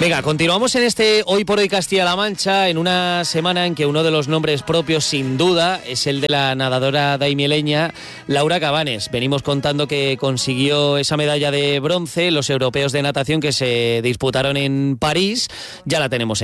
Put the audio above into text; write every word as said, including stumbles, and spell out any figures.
Venga, continuamos en este Hoy por Hoy Castilla-La Mancha, en una semana en que uno de los nombres propios, sin duda, es el de la nadadora daimieleña Laura Cabanes. Venimos contando que consiguió esa medalla de bronce en los europeos de natación que se disputaron en París. Ya la tenemos en